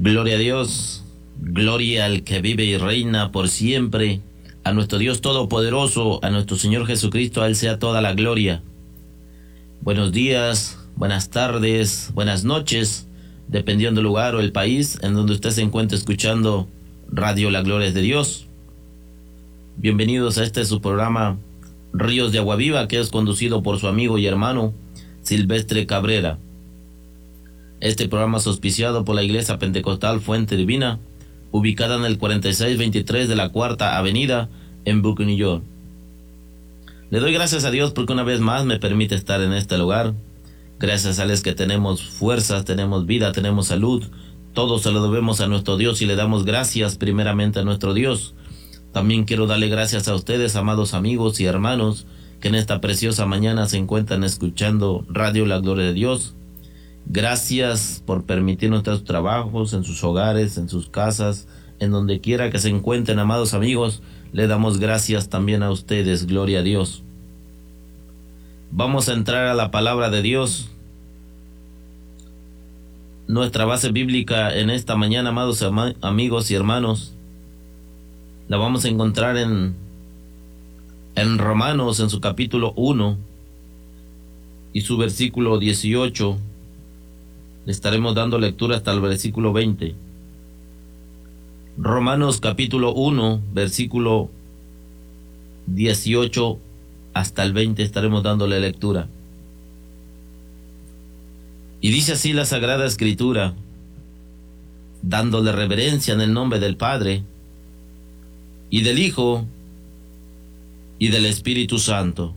Gloria a Dios, gloria al que vive y reina por siempre, a nuestro Dios Todopoderoso, a nuestro Señor Jesucristo, a Él sea toda la gloria. Buenos días, buenas tardes, buenas noches, dependiendo del lugar o el país en donde usted se encuentre escuchando Radio La Gloria es de Dios. Bienvenidos a su programa Ríos de Agua Viva, que es conducido por su amigo y hermano Silvestre Cabrera. Este programa es auspiciado por la Iglesia Pentecostal Fuente Divina, ubicada en el 4623 de la Cuarta Avenida en Brooklyn, New York. Le doy gracias a Dios porque una vez más me permite estar en este lugar. Gracias a Él es que tenemos fuerzas, tenemos vida, tenemos salud. Todo se lo debemos a nuestro Dios y le damos gracias primeramente a nuestro Dios. También quiero darle gracias a ustedes, amados amigos y hermanos, que en esta preciosa mañana se encuentran escuchando Radio La Gloria de Dios. Gracias por permitirnos nuestros trabajos, en sus hogares, en sus casas, en donde quiera que se encuentren, amados amigos. Le damos gracias también a ustedes, gloria a Dios. Vamos a entrar a la palabra de Dios. Nuestra base bíblica en esta mañana, amados amigos y hermanos, la vamos a encontrar en Romanos, en su capítulo 1 y su versículo 18. Le estaremos dando lectura hasta el versículo 20. Romanos capítulo 1, versículo 18 hasta el 20 estaremos dándole lectura. Y dice así la Sagrada Escritura, dándole reverencia en el nombre del Padre, y del Hijo, y del Espíritu Santo.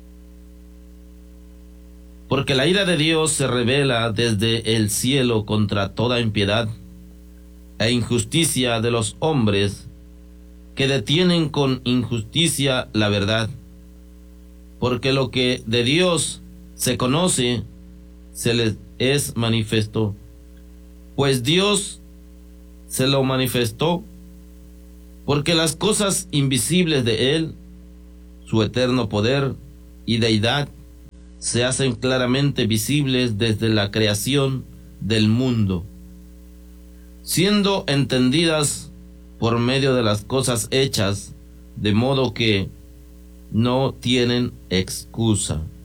Porque la ira de Dios se revela desde el cielo contra toda impiedad e injusticia de los hombres que detienen con injusticia la verdad. Porque lo que de Dios se conoce, se les es manifiesto, pues Dios se lo manifestó, porque las cosas invisibles de Él, su eterno poder y deidad, se hacen claramente visibles desde la creación del mundo, siendo entendidas por medio de las cosas hechas, de modo que no tienen excusa.